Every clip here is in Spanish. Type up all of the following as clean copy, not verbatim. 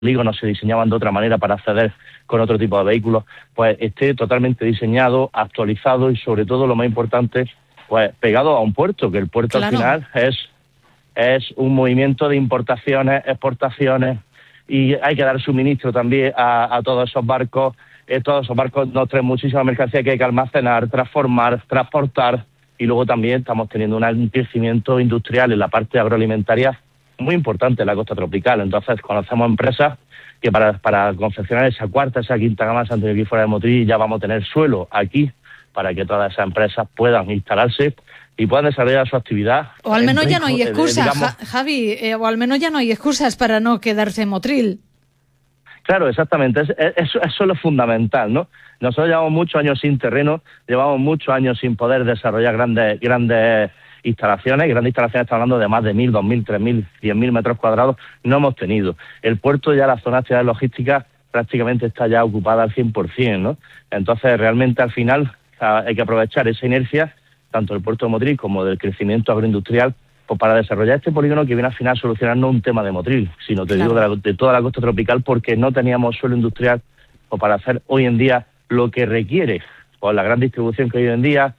polígonos se diseñaban de otra manera para acceder con otro tipo de vehículos, pues esté totalmente diseñado, actualizado y sobre todo lo más importante, pues pegado a un puerto, que el puerto al final es un movimiento de importaciones, exportaciones, y hay que dar suministro también a todos esos barcos. Todos esos barcos nos traen muchísima mercancía que hay que almacenar, transformar, transportar, y luego también estamos teniendo un crecimiento industrial en la parte agroalimentaria muy importante en la costa tropical. Entonces conocemos empresas que para confeccionar esa cuarta, esa quinta gama se han tenido que ir fuera de Motril, y ya vamos a tener suelo aquí para que todas esas empresas puedan instalarse y puedan desarrollar su actividad. O al menos ya no hay excusas, Javi, o al menos ya no hay excusas para no quedarse en Motril. Claro, exactamente, eso es lo fundamental, ¿no? Nosotros llevamos muchos años sin terreno, llevamos muchos años sin poder desarrollar grandes instalaciones, estamos hablando de más de 1.000, 2.000, 3.000, 10.000 metros cuadrados, no hemos tenido. El puerto ya, la zona de actividades logísticas prácticamente está ya ocupada al 100%, ¿no? Entonces, realmente al final hay que aprovechar esa inercia, tanto del puerto de Motril como del crecimiento agroindustrial, pues para desarrollar este polígono que viene al final a solucionar no un tema de Motril, sino te digo de toda la costa tropical, porque no teníamos suelo industrial o para hacer hoy en día lo que requiere, pues la gran distribución que hay hoy en día,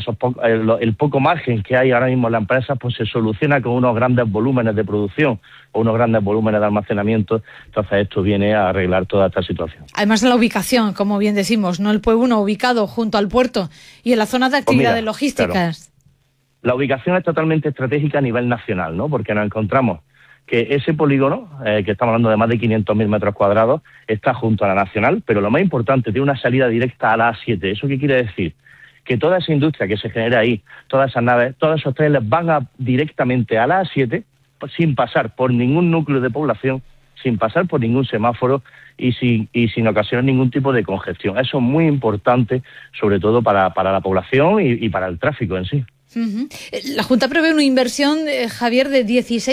el poco margen que hay ahora mismo en la empresa, pues se soluciona con unos grandes volúmenes de producción o unos grandes volúmenes de almacenamiento. Entonces esto viene a arreglar toda esta situación. Además de la ubicación, como bien decimos, ¿no? El Pueblo ubicado junto al puerto y en la zona de actividades logísticas. Claro. La ubicación es totalmente estratégica a nivel nacional, ¿no? Porque nos encontramos que ese polígono, que estamos hablando de más de 500.000 metros cuadrados, está junto a la nacional, pero lo más importante, tiene una salida directa a la A7. ¿Eso qué quiere decir? Que toda esa industria que se genera ahí, todas esas naves, todos esos trailers van directamente a la A7 sin pasar por ningún núcleo de población, sin pasar por ningún semáforo y sin ocasionar ningún tipo de congestión. Eso es muy importante, sobre todo para la población y para el tráfico en sí. La Junta prevé una inversión, Javier, de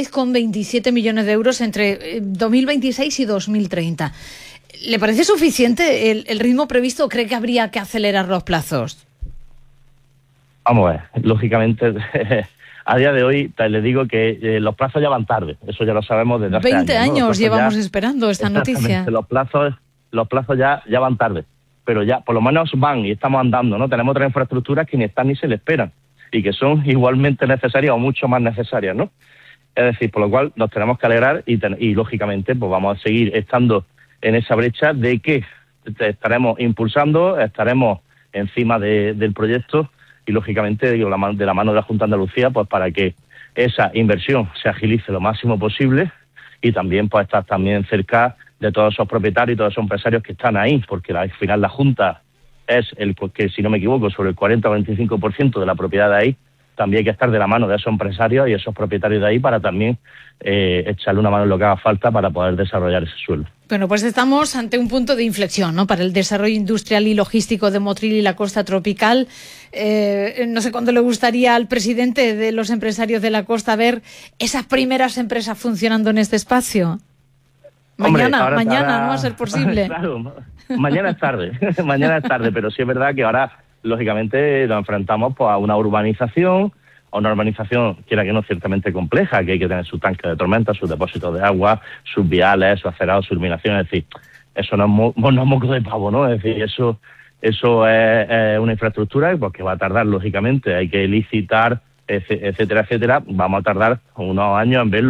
16,27 millones de euros entre 2026 y 2030. ¿Le parece suficiente el ritmo previsto o cree que habría que acelerar los plazos? Vamos a ver, lógicamente, a día de hoy le digo que los plazos ya van tarde, eso ya lo sabemos desde hace 20 años. ¿no? Llevamos esperando esta noticia. Los plazos ya van tarde, pero ya por lo menos van y estamos andando, ¿no? Tenemos otras infraestructuras que ni están ni se le esperan y que son igualmente necesarias o mucho más necesarias, ¿no? Es decir, por lo cual nos tenemos que alegrar y lógicamente pues vamos a seguir estando en esa brecha de que estaremos impulsando, estaremos encima del proyecto y lógicamente de la mano de la Junta de Andalucía, pues para que esa inversión se agilice lo máximo posible y también pues estar también cerca de todos esos propietarios y todos esos empresarios que están ahí, porque al final la Junta es que si no me equivoco, sobre el 40 o 25% de la propiedad de ahí. También hay que estar de la mano de esos empresarios y esos propietarios de ahí para también echarle una mano en lo que haga falta para poder desarrollar ese suelo. Bueno, pues estamos ante un punto de inflexión, ¿no? Para el desarrollo industrial y logístico de Motril y la costa tropical. No sé cuándo le gustaría al presidente de los empresarios de la costa ver esas primeras empresas funcionando en este espacio. Mañana no va a ser posible. Claro, mañana es tarde, pero sí es verdad que ahora, lógicamente, nos enfrentamos pues, a una urbanización, quiera que no, ciertamente compleja, que hay que tener su tanque de tormenta, sus depósitos de agua, sus viales, sus acerados, su iluminación, es decir, eso no es moco de pavo, ¿no? Es decir, eso es una infraestructura pues, que va a tardar, lógicamente, hay que licitar, etcétera, vamos a tardar unos años en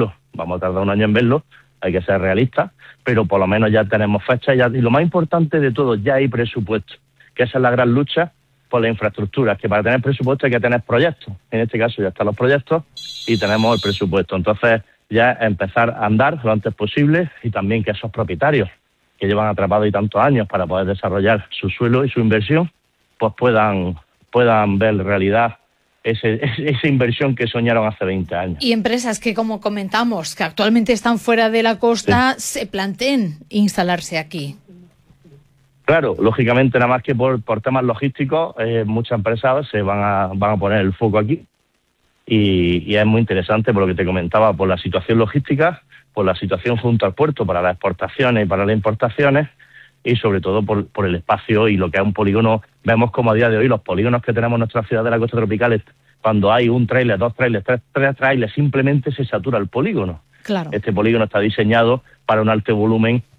verlo, hay que ser realistas, pero por lo menos ya tenemos fecha y lo más importante de todo, ya hay presupuesto, que esa es la gran lucha por la infraestructura, que para tener presupuesto hay que tener proyectos. En este caso ya están los proyectos y tenemos el presupuesto. Entonces ya empezar a andar lo antes posible y también que esos propietarios que llevan atrapados y tantos años para poder desarrollar su suelo y su inversión, pues puedan ver realidad esa inversión que soñaron hace 20 años. Y empresas que, como comentamos, que actualmente están fuera de la costa, se planteen instalarse aquí. Claro, lógicamente, nada más que por temas logísticos, muchas empresas se van a poner el foco aquí y es muy interesante por lo que te comentaba, por la situación logística, por la situación junto al puerto para las exportaciones y para las importaciones y sobre todo por el espacio y lo que es un polígono. Vemos como a día de hoy los polígonos que tenemos en nuestra ciudad de la costa tropical, cuando hay un tráiler, dos trailers, tres trailers, simplemente se satura el polígono. Claro. Este polígono está diseñado para un alto volumen